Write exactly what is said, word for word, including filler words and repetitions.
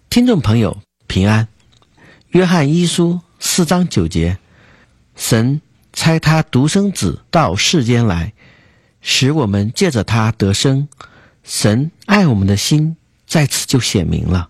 听众朋友平安。约翰一书四章九节，神差他独生子到世间来，使我们借着他得生。神爱我们的心在此就显明了。